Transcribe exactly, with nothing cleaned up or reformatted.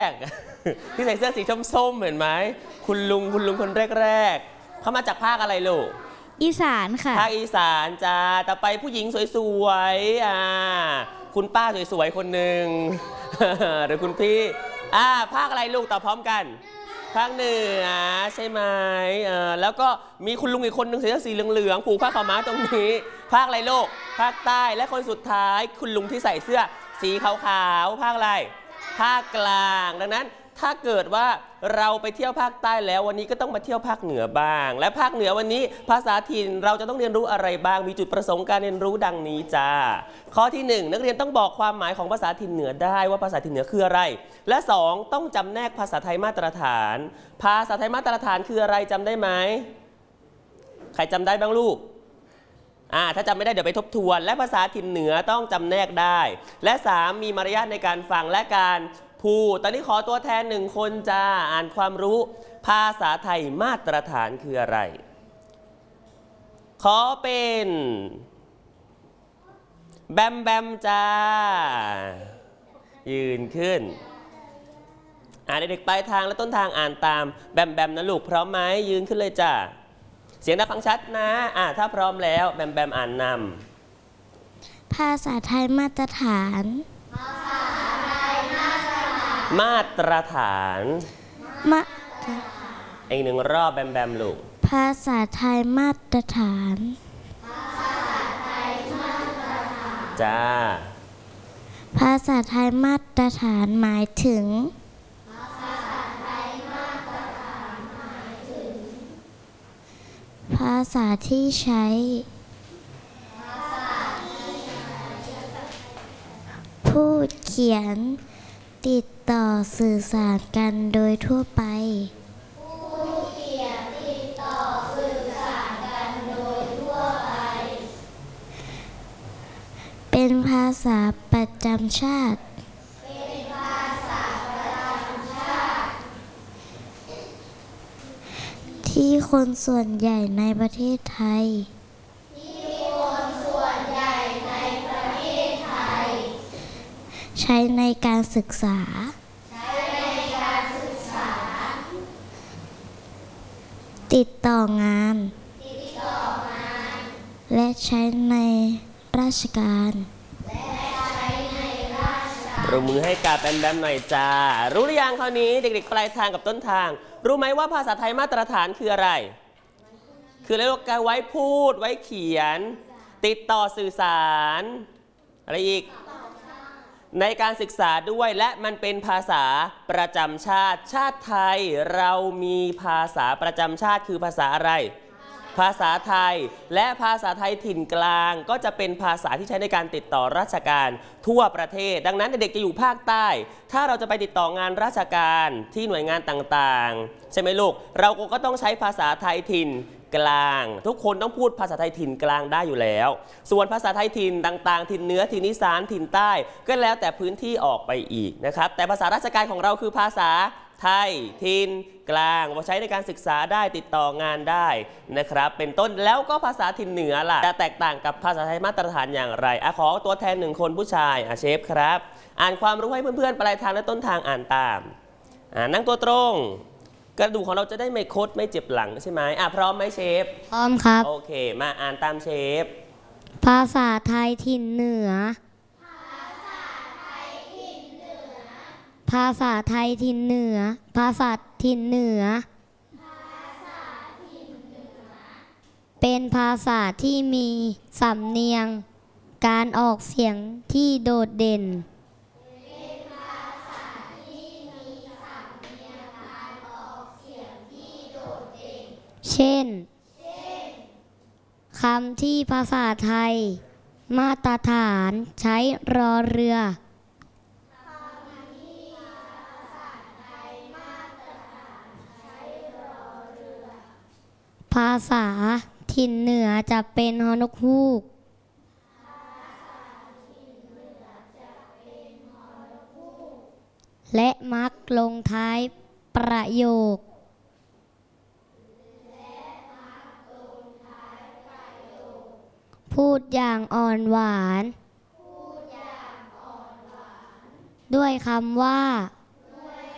กที่ใส่เสื้อสีส้มๆเห็นไหมคุณลุงคุณลุงคนแรกๆเขามาจากภาคอะไรลูกอีสานค่ะภาคอีสานจ้าต่อไปผู้หญิงสวยๆอ่าคุณป้าสวยๆคนหนึ่งหรือคุณพี่อ่าภาคอะไรลูกตอบพร้อมกันภาคเหนือใช่ไหมเออแล้วก็มีคุณลุงอีกคนหนึ่งใส่เสื้อสีเหลืองๆผูกผ้าขาวม้าตรงนี้ภาคอะไรลูกภาคใต้และคนสุดท้ายคุณลุงที่ใส่เสื้อสีขาวๆภาคอะไรภาคกลางดังนั้นถ้าเกิดว่าเราไปเที่ยวภาคใต้แล้ววันนี้ก็ต้องมาเที่ยวภาคเหนือบ้างและภาคเหนือวันนี้ภาษาถิ่นเราจะต้องเรียนรู้อะไรบ้างมีจุดประสงค์การเรียนรู้ดังนี้จ้าข้อที่หนึ่งนักเรียนต้องบอกความหมายของภาษาถิ่นเหนือได้ว่าภาษาถิ่นเหนือคืออะไรและสองต้องจำแนกภาษาไทยมาตรฐานภาษาไทยมาตรฐานคืออะไรจำได้ไหมใครจำได้บ้างลูกอ่าถ้าจำไม่ได้เดี๋ยวไปทบทวนและภาษาถิ่นเหนือต้องจำแนกได้และสามมีมารยาทในการฟังและการพูดตอนนี้ขอตัวแทนหนึ่งคนจ้าอ่านความรู้ภาษาไทยมาตรฐานคืออะไรขอเป็นแบมแบมจ้ายืนขึ้นอ่าเด็กๆปลายทางและต้นทางอ่านตามแบมแบมนะลูกพร้อมไหมยืนขึ้นเลยจ้าเสียงดังฟังชัดนะอ่าถ้าพร้อมแล้วแบมแบมอ่านนำภาษาไทยมาตรฐานภาษาไทยมาตรฐานมาตรฐานมาอีกหนึ่งรอบแบมแบมลูกภาษาไทยมาตรฐานภาษาไทยมาตรฐานจ้าภาษาไทยมาตรฐานหมายถึงภาษาไทยมาตรฐานหมายถึงภาษาที่ใช้พูดเขียนติดต่อสื่อสารกันโดยทั่วไปพูดเขียนติดต่อสื่อสารกันโดยทั่วไปเป็นภาษาประจำชาติเป็นภาษาประจำชาติที่คนส่วนใหญ่ในประเทศไทยใช้ในการศึกษาใช้ในการศึกษาติดต่องานติดต่องานและใช้ในราชการและใช้ในราชการปรบมือให้กับแบมแบมหน่อยจ้ารู้หรือยังคราวนี้เด็กๆปลายทางกับต้นทางรู้ไหมว่าภาษาไทยมาตรฐานคืออะไรคือเรียกว่าการไว้พูดไว้เขียนติดต่อสื่อสารอะไรอีกในการศึกษาด้วยและมันเป็นภาษาประจำชาติชาติไทยเรามีภาษาประจำชาติคือภาษาอะไรภาษาไทยและภาษาไทยถิ่นกลางก็จะเป็นภาษาที่ใช้ในการติดต่อราชการทั่วประเทศดังนั้นเด็กจะอยู่ภาคใต้ถ้าเราจะไปติดต่องานราชการที่หน่วยงานต่างๆใช่ไหมลูกเราก็ต้องใช้ภาษาไทยถิ่นกลางทุกคนต้องพูดภาษาไทยถิ่นกลางได้อยู่แล้วส่วนภาษาไทยถิ่นต่างๆถิ่นเหนือถิ่นอีสานถิ่นใต้ก็แล้วแต่พื้นที่ออกไปอีกนะครับแต่ภาษาราชการของเราคือภาษาไทยถิ่นกลางใช้ในการศึกษาได้ติดต่องานได้นะครับเป็นต้นแล้วก็ภาษาถิ่นเหนือล่ะจะแตกต่างกับภาษาไทยมาตรฐานอย่างไรอ่ะขอตัวแทนหนึ่งคนผู้ชายอ่ะเชฟครับอ่านความรู้ให้เพื่อนๆปลายทางและต้นทางอ่านตามอ่านั่งตัวตรงกระดูกของเราจะได้ไม่คดไม่เจ็บหลังใช่ไหมอ่ะพร้อมไหมเชฟพร้อมครับโอเคมาอ่านตามเชฟภาษาไทยถิ่นเหนือภาษาไทยถิ่นเหนือภาษาถิ่นเหนือเป็นภาษาที่มีสำเนียงการออกเสียงที่โดดเด่นเช่นคำที่ภาษาไทยมาตรฐานใช้รอเรือภาษาถิ่นเหนือจะเป็นฮอนกฮูกและมักลงท้ายประโยคพูดอย่างอ่อนหวานด้วยคำว่า